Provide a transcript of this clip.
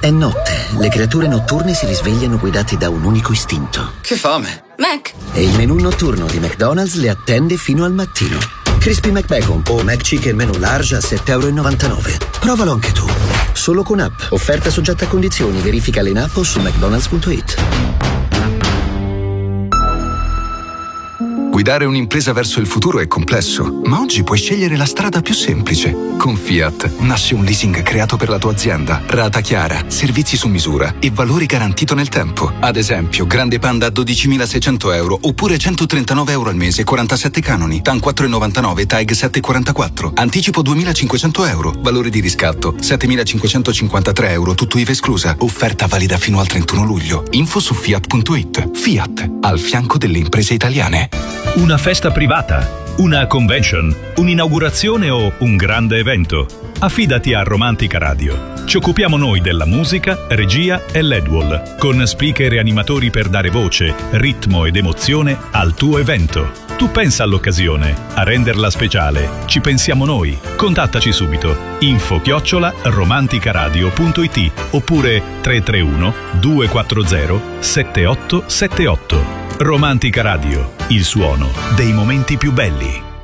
È notte, le creature notturne si risvegliano guidate da un unico istinto. Che fame! Mac! E il menù notturno di McDonald's le attende fino al mattino. Crispy McBacon o McChicken menù large a €7,99. Provalo anche tu. Solo con app. Offerta soggetta a condizioni. Verificale in app o su mcdonalds.it. Guidare un'impresa verso il futuro è complesso, ma oggi puoi scegliere la strada più semplice. Con Fiat nasce un leasing creato per la tua azienda, rata chiara, servizi su misura e valori garantito nel tempo. Ad esempio, Grande Panda a €12.600 oppure €139 al mese, 47 canoni, TAN 4,99, TAEG 7,44. Anticipo €2.500, valore di riscatto €7.553, tutto IVA esclusa. Offerta valida fino al 31 luglio. Info su Fiat.it. Fiat, al fianco delle imprese italiane. Una festa privata, una convention, un'inaugurazione o un grande evento? Affidati a Romantica Radio. Ci occupiamo noi della musica, regia e LED wall, con speaker e animatori per dare voce, ritmo ed emozione al tuo evento. Tu pensa all'occasione, a renderla speciale. Ci pensiamo noi. Contattaci subito. info@romanticaradio.it oppure 331 240 7878. Romantica Radio, il suono dei momenti più belli.